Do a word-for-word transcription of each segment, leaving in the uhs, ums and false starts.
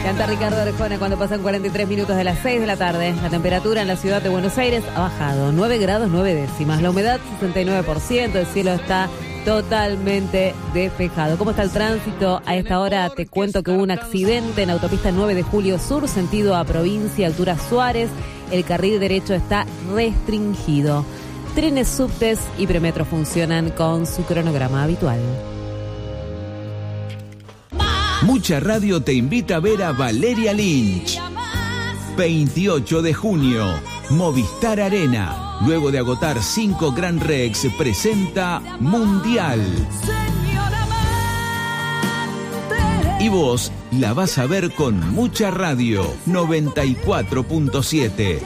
Canta Ricardo Arjona cuando pasan cuarenta y tres minutos de las seis de la tarde. La temperatura en la ciudad de Buenos Aires ha bajado nueve grados nueve décimas. La humedad sesenta y nueve por ciento. El cielo está totalmente despejado. ¿Cómo está el tránsito? A esta hora te cuento que hubo un accidente en autopista nueve de julio Sur, sentido a provincia, altura Suárez. El carril derecho está restringido. Trenes, subtes y premetro funcionan con su cronograma habitual. Mucha Radio te invita a ver a Valeria Lynch. veintiocho de junio, Movistar Arena. Luego de agotar cinco Gran Rex, presenta Mundial. Y vos la vas a ver con Mucha Radio, noventa y cuatro punto siete.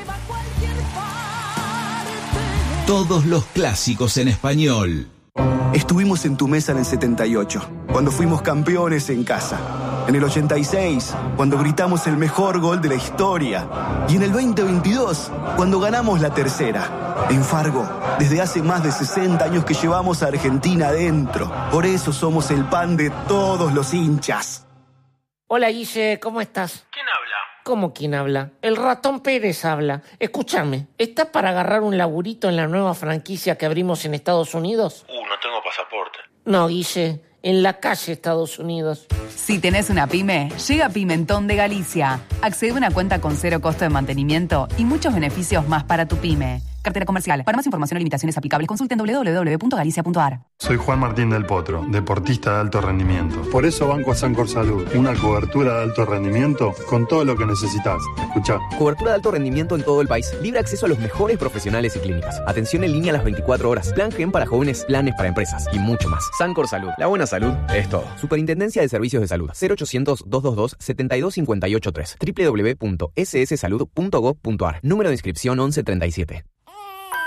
Todos los clásicos en español. Estuvimos en tu mesa en el setenta y ocho, cuando fuimos campeones en casa. En el ochenta y seis, cuando gritamos el mejor gol de la historia. Y en el veinte veintidós, cuando ganamos la tercera. En Fargo, desde hace más de sesenta años que llevamos a Argentina adentro. Por eso somos el pan de todos los hinchas. Hola, Guille, ¿cómo estás? ¿Quién habla? ¿Cómo quién habla? El ratón Pérez habla. Escúchame, ¿estás para agarrar un laburito en la nueva franquicia que abrimos en Estados Unidos? Uh, no tengo pasaporte. No, Guille, en la calle Estados Unidos. Si tenés una pyme, llega Pimentón de Galicia. Accede a una cuenta con cero costo de mantenimiento y muchos beneficios más para tu pyme. Cartera comercial. Para más información o limitaciones aplicables, consulten doble u doble u doble u punto galicia punto a r. Soy Juan Martín del Potro, deportista de alto rendimiento. Por eso banco a Sancor Salud, una cobertura de alto rendimiento con todo lo que necesitas. Escuchá. Cobertura de alto rendimiento en todo el país. Libre acceso a los mejores profesionales y clínicas. Atención en línea a las veinticuatro horas. Plan Gen para jóvenes, planes para empresas y mucho más. Sancor Salud. La buena salud es todo. Superintendencia de Servicios de Salud. cero ochocientos, doscientos veintidós, setenta y dos cincuenta y ocho tres. doble u doble u doble u punto ese ese salud punto gov punto a r. Número de inscripción once treinta y siete.